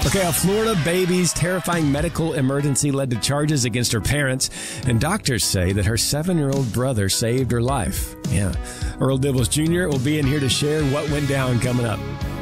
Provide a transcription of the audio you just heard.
Okay, a Florida baby's terrifying medical emergency led to charges against her parents, and doctors say that her 7-year-old brother saved her life. Yeah. Earl Dibbles Jr. will be in here to share what went down coming up.